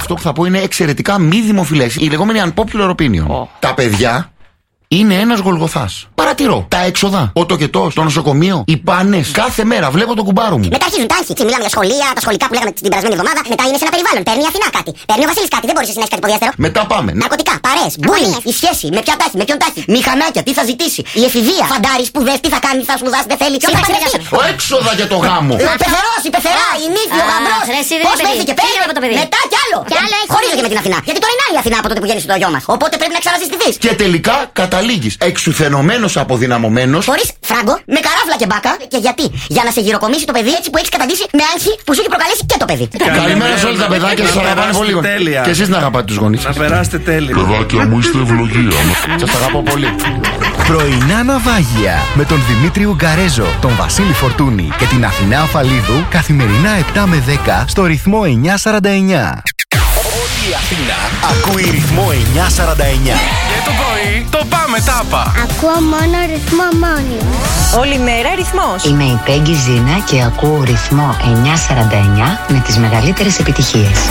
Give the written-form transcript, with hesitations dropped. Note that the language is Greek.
αυτό που θα πω είναι εξαιρετικά μη δημοφιλές. Η λεγόμενη unpopular opinion. Τα παιδιά είναι ένας Γολγοθάς. Παρατηρώ τα έξοδα, ο τοκετός, το νοσοκομείο, οι πάνες. Κάθε μέρα βλέπω τον κουμπάρο μου. Μετά αρχίζουν τα άγχη. Μιλάμε για σχολεία, τα σχολικά που λέγαμε την περασμένη εβδομάδα. Μετά είναι σε ένα περιβάλλον. Παίρνει η Αθηνά κάτι. Παίρνει ο Βασίλης κάτι. Δεν μπορεί εσύ να έχει κάτι ποδιάστερο. Μετά πάμε. Ναρκωτικά, παρέες, bullying, η σχέση, με ποια τάχη, με ποιον τάχη. Μηχανάκια, τι θα ζητήσει. Η εφηβεία. Φαντάρι, σπουδές, τι θα κάνει, θα σπουδάσει, δεν θέλει. Ποιο θα παντρευτεί. Ο έξοδα για το γάμο. Ο πεθερός, η πεθερά, η νύφη, ο γαμπρός. Πώς παίρθηκε, μετά κι άλλο. Χωρίζω και με την Αθηνά. Γιατί τώρα είναι άλλη η Αθηνά από τότε που γέννησε το γιο μας. Οπότε πρέπει να ξανασυστηθείς. Και τελικά καταλήγεις εξουθενωμένος, αποδυναμωμένος. Χωρίς φράγκο, με καράφλα και μπάκα. Και γιατί? Για να σε γυροκομίσει το παιδί έτσι που έχεις καταντήσει με άγχη που σου έχει προκαλέσει και το παιδί. Καλημέρα σε όλα τα παιδάκια, σας αγαπάνε πολύ. Και εσείς να αγαπάτε τους γονείς. Να περάσετε τέλεια. Παιδάκια μου, είστε ευλογία. Σας αγαπώ πολύ. Πρωινά ναυάγια με τον Δημήτρη Ουγγαρέζο, τον Βασίλη Φορτούνη και την Αθηνά Αφαλίδου καθημερινά 7 με 10 στο ρυθμό 949. Όλη η Αθήνα ακούει ρυθμό 949. Και το πρωί το πάμε τάπα. Ακούω μόνο ρυθμό μόνιμο. Όλη μέρα ρυθμός. Είμαι η Πέγγι Ζήνα και ακούω ρυθμό 949 με τις μεγαλύτερες επιτυχίες.